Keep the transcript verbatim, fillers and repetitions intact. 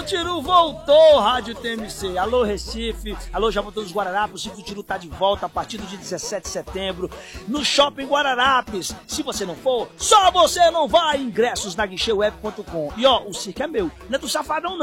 Tiru voltou, Rádio T M C. Alô, Recife. Alô, Jaboatão dos Guararapes. O Circo do Tiru tá de volta a partir do dia dezessete de setembro no Shopping Guararapes. Se você não for, só você não vai. Ingressos na guichê web ponto com. E ó, o circo é meu. Não é do Safadão, não.